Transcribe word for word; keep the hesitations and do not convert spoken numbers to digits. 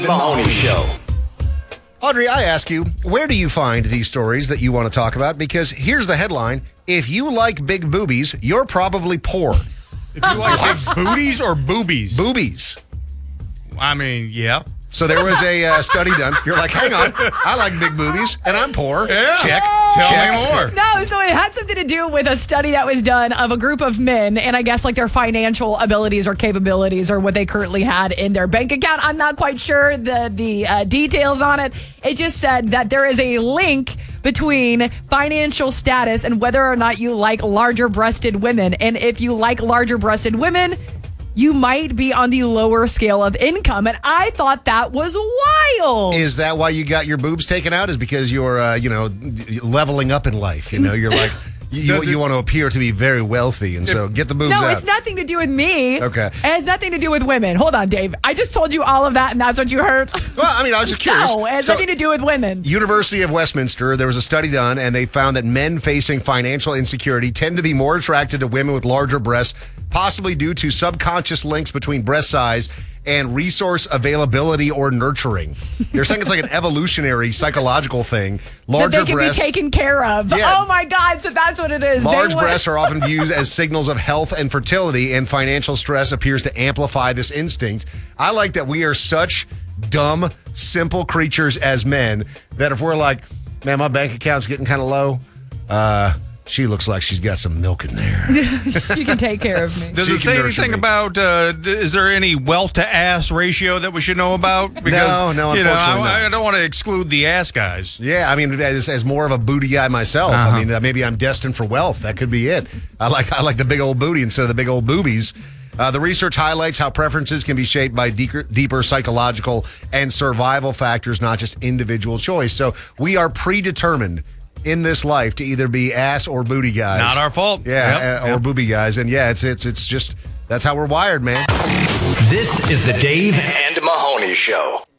Mahoney Show. Audrey, I ask you, where do you find these stories that you want to talk about? Because here's the headline. If you like big boobies, you're probably poor. If you like big booties or boobies? Boobies. I mean, yeah. So there was a uh, study done. You're like, hang on, I like big boobies, and I'm poor. Yeah. Check. Tell check. me more. No, so it had something to do with a study that was done of a group of men, and I guess like their financial abilities or capabilities or what they currently had in their bank account. I'm not quite sure the the uh, details on it. It just said that there is a link between financial status and whether or not you like larger-breasted women. And if you like larger-breasted women, you might be on the lower scale of income. And I thought that was wild. Is that why you got your boobs taken out? Is because you're, uh, you know, leveling up in life? You know, you're like, you, you, it- you want to appear to be very wealthy, and so get the boobs No, out. it's nothing to do with me. Okay. It has nothing to do with women. Hold on, Dave. I just told you all of that, and that's what you heard. Well, I mean, I was just curious. No, it has So- nothing to do with women. University of Westminster, there was a study done, and they found that men facing financial insecurity tend to be more attracted to women with larger breasts, possibly due to subconscious links between breast size and resource availability or nurturing. They're saying it's like an evolutionary psychological thing. Larger that they can breasts. be taken care of. Yeah. Oh my God! So that's what it is. They Large want- breasts are often viewed as signals of health and fertility, and financial stress appears to amplify this instinct. I like that we are such dumb, simple creatures as men that if we're like, man, my bank account's getting kind of low, uh, she looks like she's got some milk in there. She can take care of me. Does She it say can nurture anything me. about, uh, d- is there any wealth to ass ratio that we should know about? No, no, you know, unfortunately I, not. I don't want to exclude the ass guys. Yeah, I mean, as, as more of a booty guy myself, Uh-huh. I mean, uh, maybe I'm destined for wealth. That could be it. I like I like the big old booty instead of the big old boobies. Uh, the research highlights how preferences can be shaped by deeper, deeper psychological and survival factors, not just individual choice. So we are predetermined in this life to either be ass or booty guys. Not our fault. Yeah, Yep, uh, or yep. booby guys. And yeah, it's it's it's just that's how we're wired, man. This is the Dave and Mahoney Show.